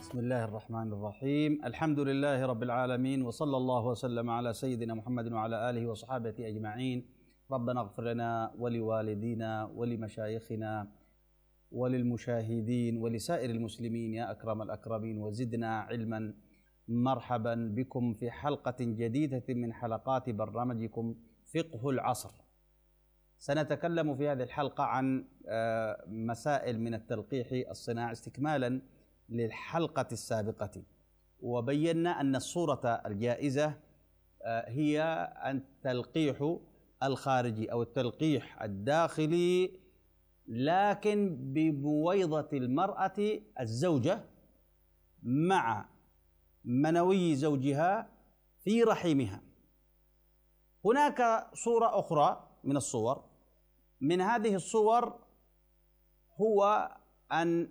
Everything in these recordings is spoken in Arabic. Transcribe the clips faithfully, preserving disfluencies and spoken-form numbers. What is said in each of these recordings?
بسم الله الرحمن الرحيم. الحمد لله رب العالمين، وصلى الله وسلم على سيدنا محمد وعلى آله وصحابته أجمعين. ربنا اغفر لنا ولوالدينا ولمشايخنا وللمشاهدين ولسائر المسلمين يا أكرم الأكرمين، وزدنا علما. مرحبا بكم في حلقة جديدة من حلقات برنامجكم فقه العصر. سنتكلم في هذه الحلقة عن مسائل من التلقيح الصناعي استكمالا للحلقة السابقة، وبينا أن الصورة الجائزة هي التلقيح الخارجي أو التلقيح الداخلي، لكن ببويضة المرأة الزوجة مع منوي زوجها في رحمها. هناك صورة أخرى من الصور، من هذه الصور هو أن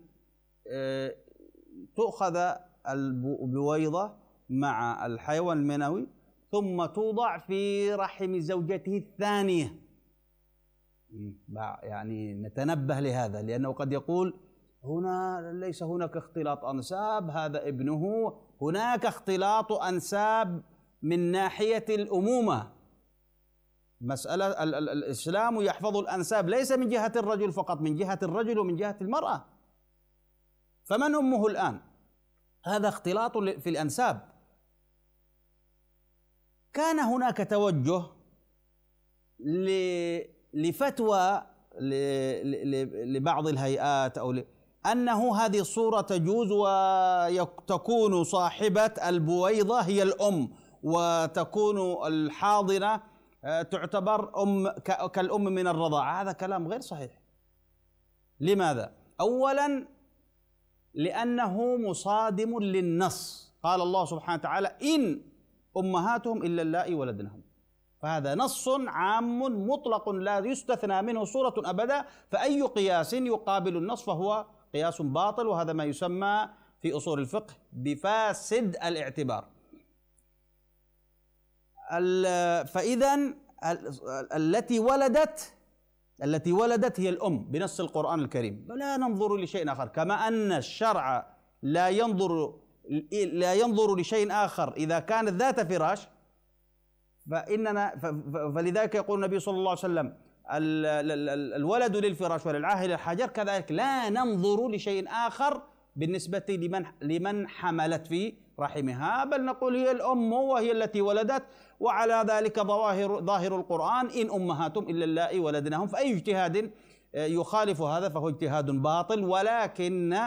تؤخذ البويضة مع الحيوان المنوي ثم توضع في رحم زوجته الثانية. يعني نتنبه لهذا، لأنه قد يقول هنا ليس هناك اختلاط أنساب، هذا ابنه. هناك اختلاط أنساب من ناحية الأمومة. مسألة الإسلام يحفظ الأنساب ليس من جهة الرجل فقط، من جهة الرجل ومن جهة المرأة. فمن أمه الآن؟ هذا اختلاط في الأنساب. كان هناك توجه لفتوى لبعض الهيئات أو أنه هذه الصورة تجوز وتكون صاحبة البويضة هي الأم، وتكون الحاضنة تعتبر أم كالأم من الرضاعة. هذا كلام غير صحيح. لماذا؟ أولا لأنه مصادم للنص. قال الله سبحانه وتعالى إن أمهاتهم إلا اللائي ولدنهم، فهذا نص عام مطلق لا يستثنى منه صورة أبدا. فأي قياس يقابل النص فهو قياس باطل، وهذا ما يسمى في أصول الفقه بفاسد الاعتبار. فإذا التي ولدت التي ولدت هي الأم بنص القرآن الكريم، ولا ننظر لشيء آخر. كما أن الشرع لا ينظر لا ينظر لشيء آخر إذا كانت ذات فراش، فإننا فلذلك يقول النبي صلى الله عليه وسلم الولد للفراش وللعاهل للحجر، كذلك لا ننظر لشيء آخر بالنسبة لمن لمن حملت في رحمها، بل نقول هي الأم وهي التي ولدت. وعلى ذلك ظواهر ظاهر القرآن إن أمهاتهم إلا اللائي ولدنهم. فأي اجتهاد يخالف هذا فهو اجتهاد باطل. ولكن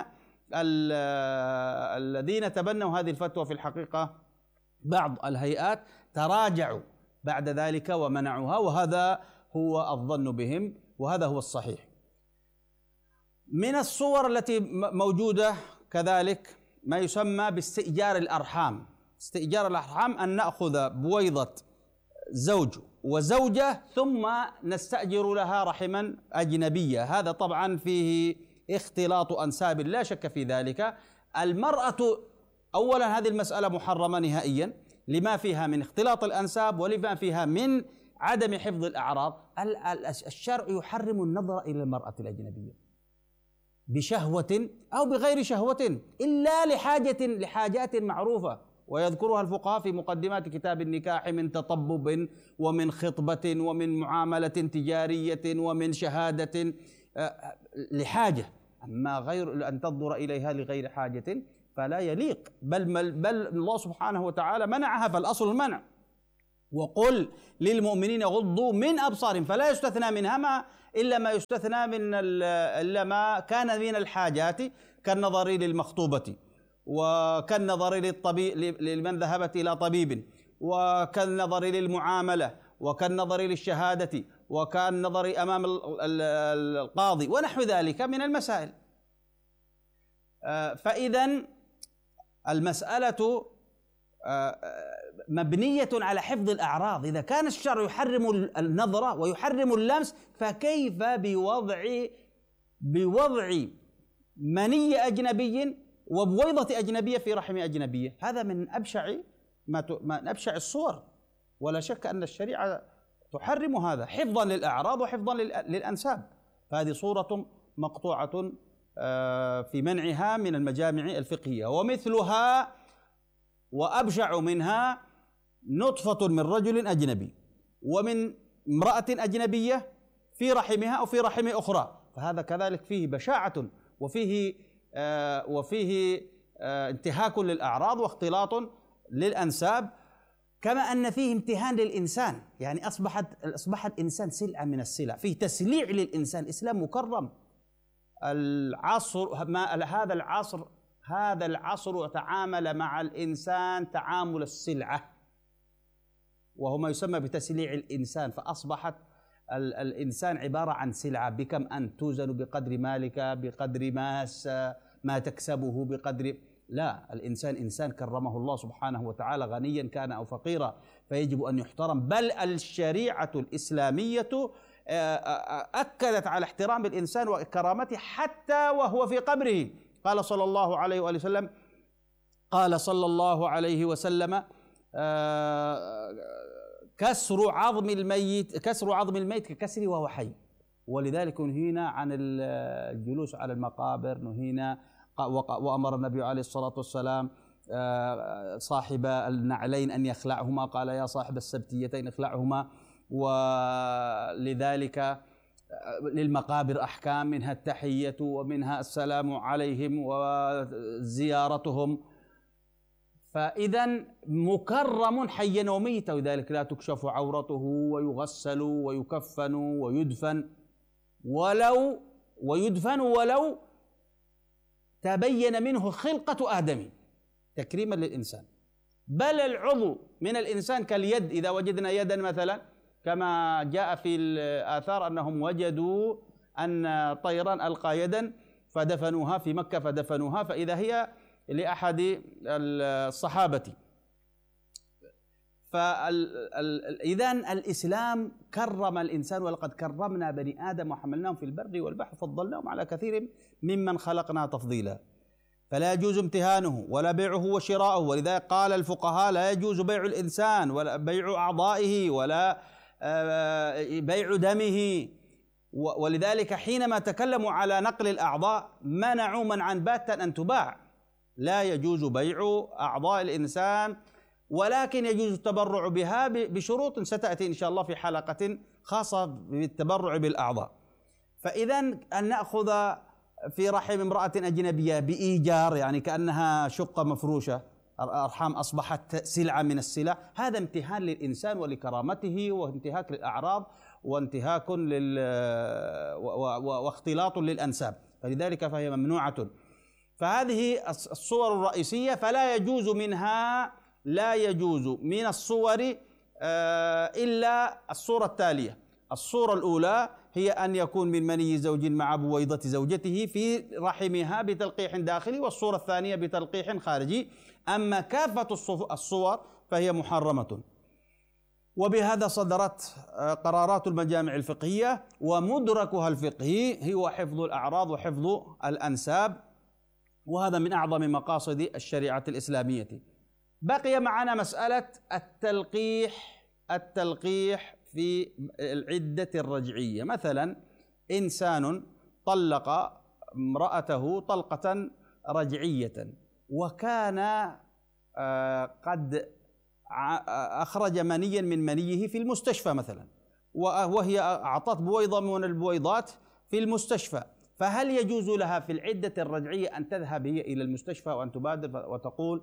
الذين تبنوا هذه الفتوى في الحقيقة بعض الهيئات تراجعوا بعد ذلك ومنعوها، وهذا هو الظن بهم، وهذا هو الصحيح. من الصور التي موجودة كذلك ما يسمى باستئجار الأرحام. استئجار الأرحام أن نأخذ بويضة زوج وزوجة ثم نستأجر لها رحما أجنبية. هذا طبعا فيه اختلاط أنساب لا شك في ذلك. المرأة أولا هذه المسألة محرمة نهائيا لما فيها من اختلاط الأنساب ولما فيها من عدم حفظ الأعراض. الشرع يحرم النظر إلى المرأة الأجنبية بشهوة أو بغير شهوة إلا لحاجة لحاجات معروفة، ويذكرها الفقهاء في مقدمات كتاب النكاح من تطبب ومن خطبة ومن معاملة تجارية ومن شهادة لحاجة. أما غير أن تنظر إليها لغير حاجة فلا يليق، بل, بل الله سبحانه وتعالى منعها، فالأصل المنع. وقل للمؤمنين يغضوا من أبصارهم، فلا يستثنى منها ما إلا ما يستثنى من إلا ما كان من الحاجات، كالنظر للمخطوبة، وكالنظر للطبيب لمن ذهبت إلى طبيب، وكالنظر للمعاملة، وكالنظر للشهادة، وكالنظر أمام القاضي ونحو ذلك من المسائل. فإذا المسألة مبنية على حفظ الأعراض. إذا كان الشرع يحرم النظر ويحرم اللمس، فكيف بوضع بوضع مني أجنبي وبويضة أجنبية في رحم أجنبية؟ هذا من أبشع ما من أبشع الصور، ولا شك أن الشريعة تحرم هذا حفظا للأعراض وحفظا للأنساب. فهذه صورة مقطوعة في منعها من المجامع الفقهية. ومثلها وأبشع منها نطفة من رجل أجنبي ومن امرأة أجنبية في رحمها أو في رحم أخرى، فهذا كذلك فيه بشاعة وفيه آه وفيه آه انتهاك للأعراض واختلاط للأنساب، كما أن فيه امتهان للإنسان، يعني أصبحت أصبح الإنسان سلعة من السلع، فيه تسليع للإنسان. الإسلام مكرم. العصر ما هذا العصر هذا العصر تعامل مع الإنسان تعامل السلعة، وهو ما يسمى بتسليع الإنسان، فأصبحت الإنسان عبارة عن سلعة، بكم أن توزن بقدر مالك، بقدر ما ما تكسبه، بقدر لا، الإنسان إنسان كرمه الله سبحانه وتعالى غنيا كان أو فقيرا، فيجب أن يحترم. بل الشريعة الإسلامية أكدت على احترام الإنسان وكرامته حتى وهو في قبره. قال صلى الله عليه وآله وسلم قال صلى الله عليه وسلم كسر عظم الميت كسر عظم الميت ككسره وهو حي. ولذلك نهينا عن الجلوس على المقابر، نهينا، وأمر النبي عليه الصلاة والسلام صاحب النعلين أن يخلعهما، قال يا صاحب السبتيتين اخلعهما. ولذلك للمقابر أحكام، منها التحية ومنها السلام عليهم وزيارتهم، فإذا مكرم حيا وميتا، ولذلك لا تكشف عورته ويغسل ويكفن ويدفن ولو ويدفن ولو تبين منه خلقة آدم تكريما للإنسان. بل العضو من الإنسان كاليد، إذا وجدنا يدا مثلا، كما جاء في الآثار أنهم وجدوا أن طيرا ألقى يدا فدفنوها في مكة، فدفنوها فإذا هي لأحد الصحابة. فإذن الإسلام كرم الإنسان، ولقد كرمنا بني آدم وحملناهم في البر والبحر وفضلناهم على كثير ممن خلقنا تفضيلا. فلا يجوز امتهانه ولا بيعه وشراؤه. ولذلك قال الفقهاء لا يجوز بيع الإنسان ولا بيع أعضائه ولا بيع دمه. ولذلك حينما تكلموا على نقل الأعضاء منعوا منعا باتا أن تباع. لا يجوز بيع أعضاء الإنسان، ولكن يجوز التبرع بها بشروط ستأتي إن شاء الله في حلقة خاصة بالتبرع بالأعضاء. فإذا أن نأخذ في رحم امرأة أجنبية بإيجار، يعني كأنها شقة مفروشة، أرحام أصبحت سلعة من السلع، هذا امتهان للإنسان ولكرامته وانتهاك للأعراض وانتهاك لل واختلاط للأنساب، فلذلك فهي ممنوعة. فهذه الصور الرئيسية، فلا يجوز منها لا يجوز من الصور إلا الصورة التالية. الصورة الأولى هي أن يكون من مني زوج مع بويضة زوجته في رحمها بتلقيح داخلي، والصورة الثانية بتلقيح خارجي. أما كافة الصور فهي محرمة. وبهذا صدرت قرارات المجامع الفقهية، ومدركها الفقهي هو حفظ الأعراض وحفظ الأنساب، وهذا من أعظم مقاصد الشريعة الإسلامية. بقي معنا مسألة التلقيح التلقيح في العدة الرجعية. مثلا إنسان طلق امرأته طلقة رجعية، وكان قد أخرج منيا من منيه في المستشفى مثلا، وهي أعطت بويضة من البويضات في المستشفى، فهل يجوز لها في العدة الرجعية أن تذهب هي إلى المستشفى وأن تبادر وتقول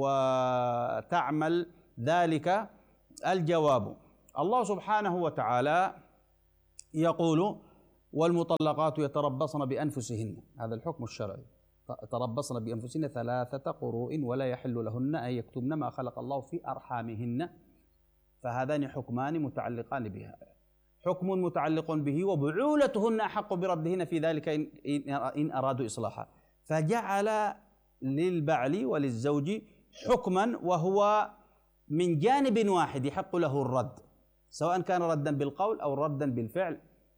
وتعمل ذلك؟ الجواب: الله سبحانه وتعالى يقول: والمطلقات يتربصن بأنفسهن، هذا الحكم الشرعي، يتربصن بأنفسهن ثلاثة قروء ولا يحل لهن أن يكتمن ما خلق الله في أرحامهن. فهذان حكمان متعلقان بها، حكم متعلق به وبعولتهن أحق بردهن في ذلك إن أرادوا إصلاحا، فجعل للبعل وللزوج حكما وهو من جانب واحد يحق له الرد، سواء كان ردا بالقول أو ردا بالفعل.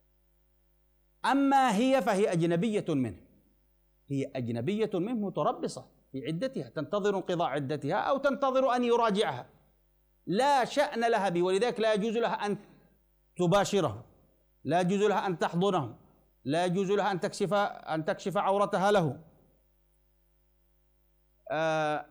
أما هي فهي أجنبية منه، هي أجنبية منه متربصة في عدتها، تنتظر انقضاء عدتها أو تنتظر أن يراجعها، لا شأن لها به. ولذلك لا يجوز لها أن تباشره، لا يجوز لها أن تحضنه، لا يجوز لها أن تكشف أن تكشف عورتها له. آه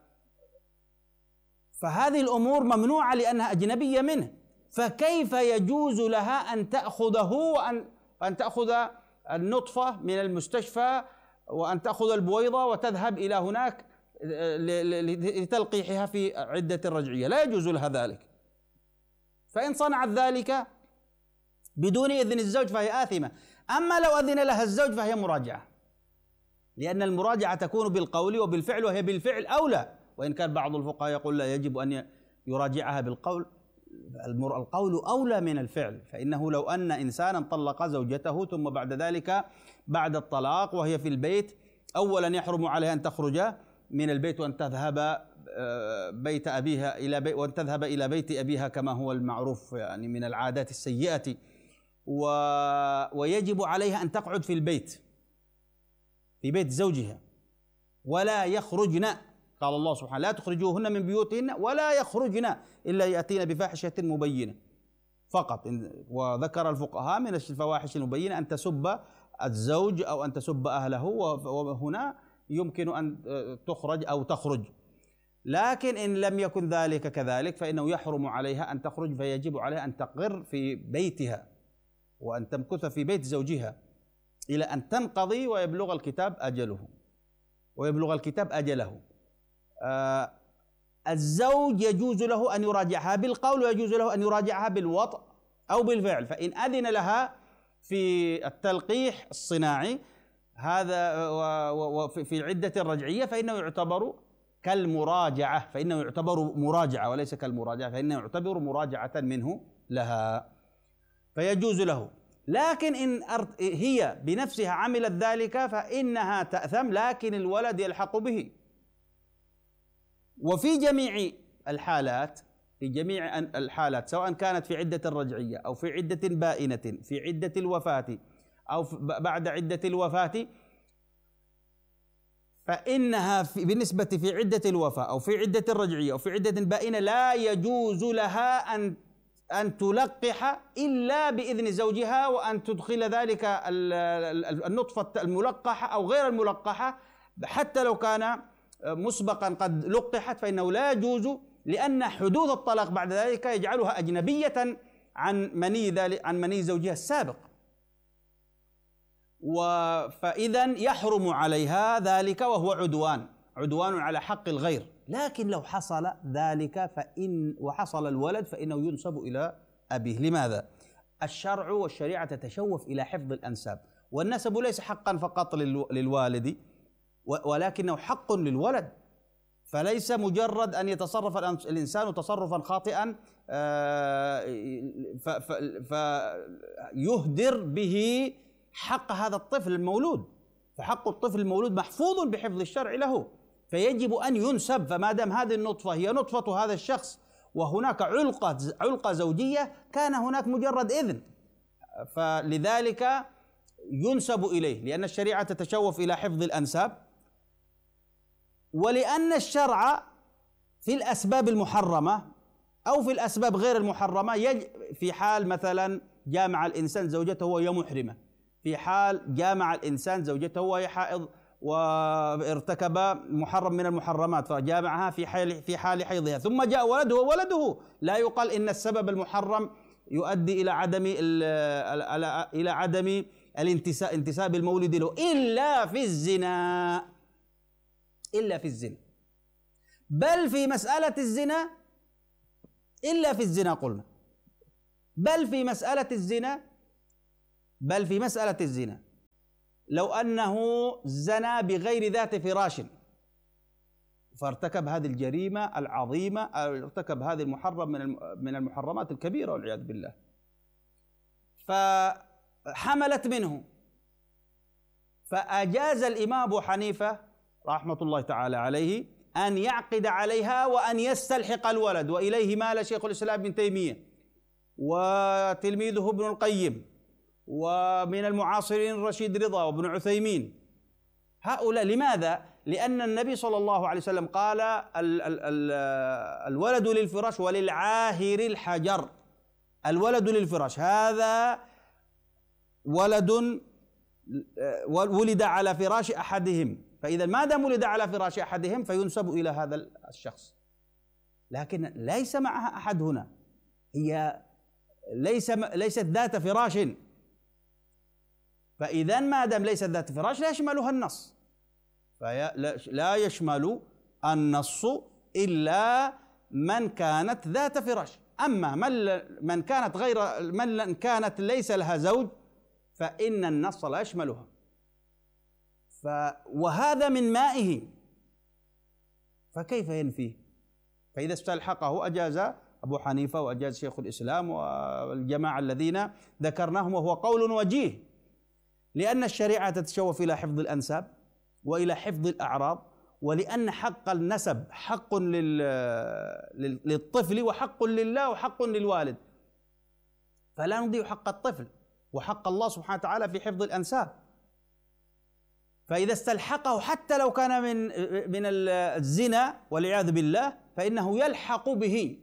فهذه الأمور ممنوعة لأنها أجنبية منه، فكيف يجوز لها أن تأخذه وأن أن تأخذ النطفة من المستشفى وأن تأخذ البويضة وتذهب إلى هناك لتلقيحها في عدة الرجعية؟ لا يجوز لها ذلك. فإن صنعت ذلك بدون إذن الزوج فهي آثمة. أما لو أذن لها الزوج فهي مراجعة، لأن المراجعة تكون بالقول وبالفعل، وهي بالفعل أولى، وإن كان بعض الفقهاء يقول لا يجب أن يراجعها بالقول. القول أولى من الفعل، فإنه لو أن إنسانا طلق زوجته ثم بعد ذلك بعد الطلاق وهي في البيت، أولا يحرم عليها أن تخرج من البيت وأن تذهب بيت أبيها إلى بيت وأن تذهب إلى بيت أبيها كما هو المعروف يعني من العادات السيئة، و... ويجب عليها أن تقعد في البيت في بيت زوجها ولا يخرجن. قال الله سبحانه لا تخرجوهن من بيوتهن ولا يخرجن إلا يأتين بفاحشة مبينة فقط. وذكر الفقهاء من الفواحش المبينة أن تسب الزوج أو أن تسب أهله، وهنا يمكن أن تخرج أو تخرج. لكن إن لم يكن ذلك كذلك فإنه يحرم عليها أن تخرج، فيجب عليها أن تقر في بيتها وأن تمكث في بيت زوجها إلى أن تنقضي ويبلغ الكتاب أجله ويبلغ الكتاب أجله. آه الزوج يجوز له أن يراجعها بالقول ويجوز له أن يراجعها بالوطء أو بالفعل. فإن أذن لها في التلقيح الصناعي هذا وفي عدة الرجعية فإنه يعتبر كالمراجعة، فإنه يعتبر مراجعة وليس كالمراجعة، فإنه يعتبر مراجعة منه لها فيجوز له. لكن إن هي بنفسها عملت ذلك فإنها تأثم، لكن الولد يلحق به. وفي جميع الحالات في جميع الحالات سواء كانت في عدة الرجعية أو في عدة بائنة، في عدة الوفاة أو بعد عدة الوفاة، فإنها في بالنسبة في عدة الوفاة أو في عدة الرجعية أو في عدة بائنة لا يجوز لها أن أن تلقح إلا بإذن زوجها، وأن تدخل ذلك النطفة الملقحة أو غير الملقحة حتى لو كان مسبقا قد لقحت، فإنه لا يجوز، لأن حدوث الطلاق بعد ذلك يجعلها أجنبية عن مني ذلك عن مني زوجها السابق. فإذا يحرم عليها ذلك وهو عدوان عدوان على حق الغير. لكن لو حصل ذلك فإن وحصل الولد فإنه ينسب إلى أبيه. لماذا؟ الشرع والشريعة تتشوف إلى حفظ الأنساب، والنسب ليس حقا فقط للوالد ولكنه حق للولد، فليس مجرد أن يتصرف الإنسان تصرفا خاطئا فيهدر به حق هذا الطفل المولود، فحق الطفل المولود محفوظ بحفظ الشرع له، فيجب أن ينسب. فما دام هذه النطفة هي نطفة هذا الشخص وهناك علقة علقة زوجية، كان هناك مجرد إذن، فلذلك ينسب إليه، لأن الشريعة تتشوف إلى حفظ الأنساب، ولأن الشرع في الأسباب المحرمة أو في الأسباب غير المحرمة يج في حال مثلا جامع الإنسان زوجته وهي محرمة، في حال جامع الإنسان زوجته وهي حائض وارتكب محرم من المحرمات فجامعها في حال في حال حيضها، ثم جاء ولده وولده، لا يقال إن السبب المحرم يؤدي إلى عدم إلى عدم الانتساب انتساب المولد له إلا في الزنا إلا في الزنا بل في مسألة الزنا إلا في الزنا قلنا بل في مسألة الزنا بل في مسألة الزنا لو أنه زنى بغير ذات فراش فارتكب هذه الجريمة العظيمة أو ارتكب هذه المحرم من من المحرمات الكبيرة والعياذ بالله، فحملت منه، فأجاز الإمام أبو حنيفة رحمة الله تعالى عليه أن يعقد عليها وأن يستلحق الولد، وإليه مال شيخ الإسلام ابن تيمية وتلميذه ابن القيم ومن المعاصرين رشيد رضا وابن عثيمين. هؤلاء لماذا؟ لأن النبي صلى الله عليه وسلم قال ال ال ال الولد للفراش وللعاهر الحجر. الولد للفراش، هذا ولد ولد على فراش أحدهم، فإذا ما دام ولد على فراش أحدهم فينسب إلى هذا الشخص، لكن ليس معها أحد هنا، هي ليس ليست ذات فراش، فإذا ما دام ليست ذات فراش لا يشملها النص، فلا يشمل النص إلا من كانت ذات فراش. أما من من كانت غير من كانت ليس لها زوج فإن النص لا يشملها. ف وهذا من مائه، فكيف ينفيه؟ فإذا استلحقه أجاز أبو حنيفة وأجاز شيخ الإسلام والجماعة الذين ذكرناهم، وهو قول وجيه، لأن الشريعة تتشوف إلى حفظ الأنساب وإلى حفظ الأعراض، ولأن حق النسب حق للطفل وحق لله وحق للوالد، فلا نضيع حق الطفل وحق الله سبحانه وتعالى في حفظ الأنساب. فإذا استلحقه حتى لو كان من من الزنا والعياذ بالله فإنه يلحق به،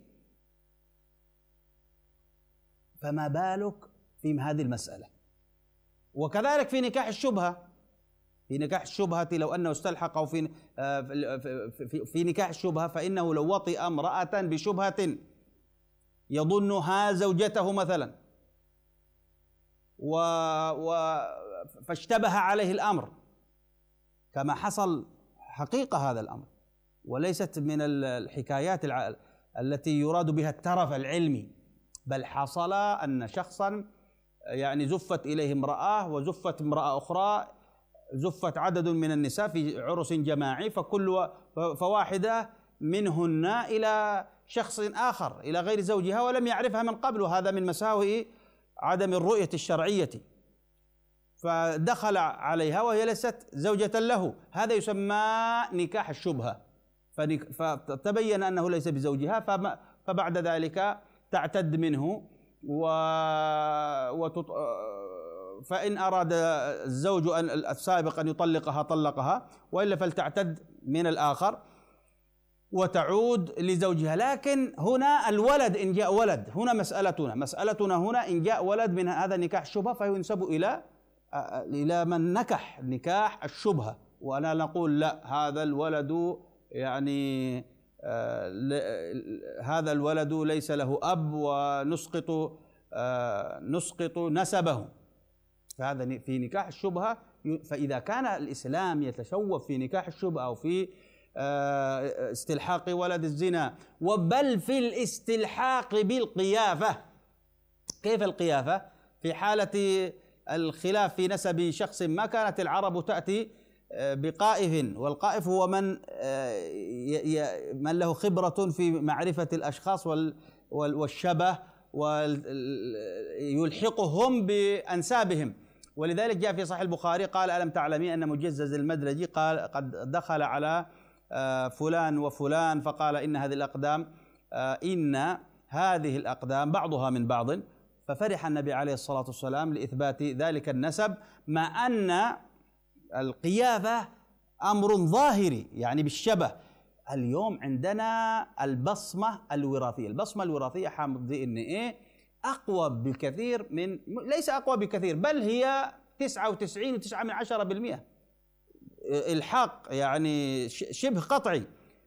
فما بالك في هذه المسألة؟ وكذلك في نكاح الشبهة، في نكاح الشبهة لو أنه استلحقه في في نكاح الشبهة فإنه لو وطئ امرأة بشبهة يظنها زوجته مثلا و, و فاشتبه عليه الأمر، كما حصل حقيقة هذا الأمر، وليست من الحكايات التي يراد بها الترف العلمي، بل حصل أن شخصا يعني زفت إليه امرأة وزفت امرأة أخرى، زفت عدد من النساء في عرس جماعي، فكل فواحدة منهن إلى شخص آخر إلى غير زوجها ولم يعرفها من قبل، وهذا من مساوئ عدم الرؤية الشرعية، فدخل عليها وهي ليست زوجة له، هذا يسمى نكاح الشبهة، فتبين أنه ليس بزوجها، فبعد ذلك تعتد منه و... وتط... فإن أراد الزوج أن السابق أن يطلقها طلقها، وإلا فلتعتد من الآخر وتعود لزوجها. لكن هنا الولد إن جاء ولد، هنا مسألتنا مسألتنا هنا إن جاء ولد من هذا نكاح الشبهة فينسب إلى إلى من نكح نكاح الشبهة، وأنا نقول لا، هذا الولد يعني هذا الولد ليس له أب ونسقط نسقط نسبه، فهذا في نكاح الشبهة. فإذا كان الإسلام يتشوف في نكاح الشبهة أو في استلحاق ولد الزنا، وبل في الاستلحاق بالقيافة. كيف القيافة؟ في حالة الخلاف في نسب شخص ما كانت العرب تأتي بقائف، والقائف هو من من له خبرة في معرفة الأشخاص والشبه ويلحقهم بأنسابهم. ولذلك جاء في صحيح البخاري قال: ألم تعلمي أن مجزز المدرجي قال قد دخل على فلان وفلان فقال إن هذه الأقدام إن هذه الأقدام بعضها من بعض، ففرح النبي عليه الصلاة والسلام لإثبات ذلك النسب، مع أن القيافة أمر ظاهري يعني بالشبه. اليوم عندنا البصمة الوراثية، البصمة الوراثية حامض دي إن إيه أقوى بكثير من، ليس أقوى بكثير، بل هي تسعة وتسعين وتسعة من عشرة بالمئة الحاق، يعني شبه قطعي.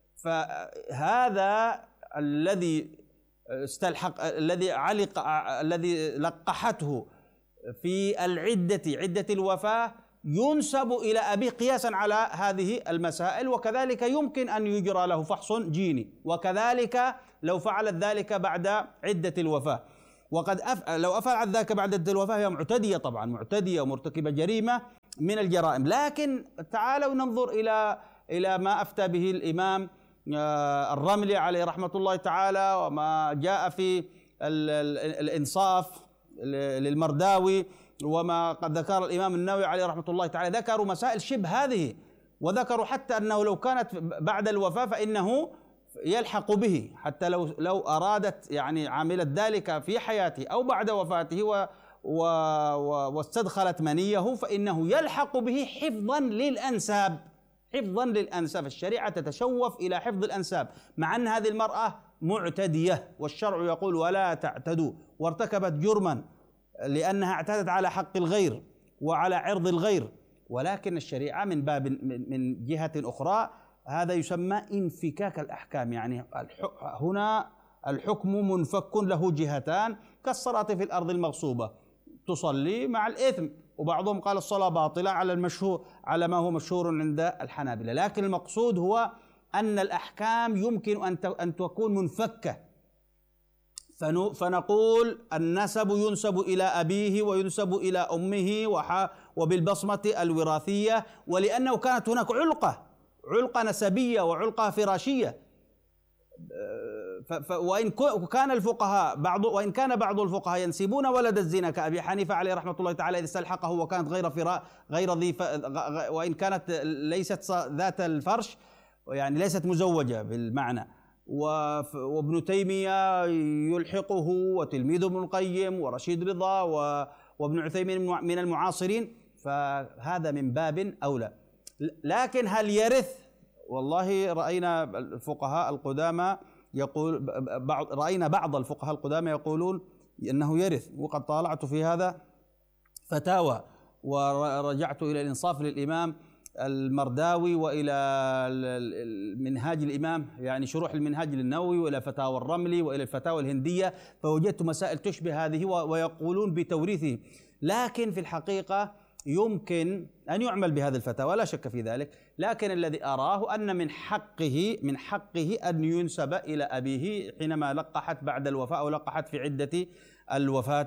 فهذا الذي استلحق الذي علق الذي لقحته في العدة عدة الوفاة ينسب إلى أبيه قياسا على هذه المسائل، وكذلك يمكن أن يجرى له فحص جيني، وكذلك لو فعلت ذلك بعد عدة الوفاة. وقد أف... لو أفعلت ذلك بعد عدة الوفاة هي معتدية، طبعا معتدية ومرتكبة جريمة من الجرائم. لكن تعالوا ننظر إلى إلى ما أفتى به الإمام الرملي عليه رحمة الله تعالى، وما جاء في الإنصاف للمرداوي، وما قد ذكر الإمام النووي عليه رحمة الله تعالى. ذكروا مسائل شبه هذه، وذكروا حتى أنه لو كانت بعد الوفاة فإنه يلحق به، حتى لو لو أرادت يعني عملت ذلك في حياته أو بعد وفاته و و واستدخلت منيه فإنه يلحق به حفظا للأنساب، حفظا للأنساب. الشريعة تتشوف إلى حفظ الأنساب، مع أن هذه المرأة معتدية، والشرع يقول ولا تعتدوا، وارتكبت جرما لأنها اعتدت على حق الغير، وعلى عرض الغير. ولكن الشريعة من باب من جهة أخرى هذا يسمى انفكاك الأحكام، يعني هنا الحكم منفك له جهتان، كالصلاة في الأرض المغصوبة، تصلي مع الإثم، وبعضهم قال الصلاة باطلة على المشهور على ما هو مشهور عند الحنابلة. لكن المقصود هو أن الأحكام يمكن أن أن تكون منفكة، فنقول النسب ينسب إلى أبيه وينسب إلى أمه وبالبصمة الوراثية، ولأنه كانت هناك علقة علقة نسبية وعلقة فراشية. وإن كان الفقهاء بعض وإن كان بعض الفقهاء ينسبون ولد الزنا كأبي حنيفة عليه رحمة الله تعالى إذا استلحقه وكانت غير فرا غير ذي وإن كانت ليست ذات الفرش، يعني ليست مزوجة بالمعنى. وابن تيمية يلحقه وتلميذ ابن القيم ورشيد رضا وابن عثيمين من المعاصرين، فهذا من باب أولى. لكن هل يرث؟ والله رأينا الفقهاء القدامى يقول بعض رأينا بعض الفقهاء القدامى يقولون إنه يرث، وقد طالعت في هذا فتاوى ورجعت إلى الإنصاف للإمام المرداوي وإلى منهاج الإمام، يعني شروح المنهاج للنووي، وإلى فتاوى الرملي وإلى الفتاوى الهندية، فوجدت مسائل تشبه هذه ويقولون بتوريثه. لكن في الحقيقة يمكن أن يعمل بهذه الفتاوى لا شك في ذلك، لكن الذي أراه أن من حقه من حقه أن ينسب إلى أبيه حينما لقحت بعد الوفاة أو لقحت في عدة الوفاة.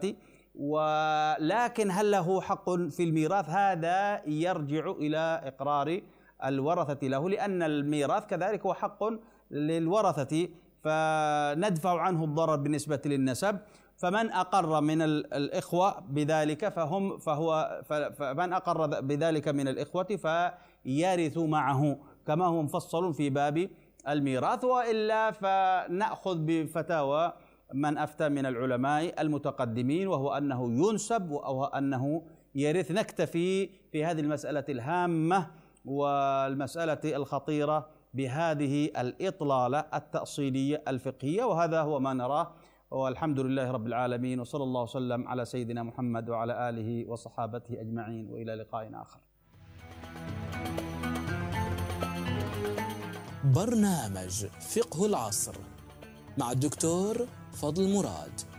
ولكن هل له حق في الميراث؟ هذا يرجع إلى إقرار الورثة له، لأن الميراث كذلك هو حق للورثة، فندفع عنه الضرر بالنسبة للنسب. فمن أقر من الإخوة بذلك فهم فهو فمن أقر بذلك من الإخوة فيرث معه كما هو مفصل في باب الميراث، وإلا فنأخذ بفتاوى من أفتى من العلماء المتقدمين وهو أنه ينسب أو أنه يرث. نكتفي في هذه المسألة الهامة والمسألة الخطيرة بهذه الإطلالة التأصيلية الفقهية، وهذا هو ما نراه، والحمد لله رب العالمين، وصلى الله وسلم على سيدنا محمد وعلى آله وصحابته أجمعين، وإلى لقاء آخر. برنامج فقه العصر مع الدكتور فضل مراد.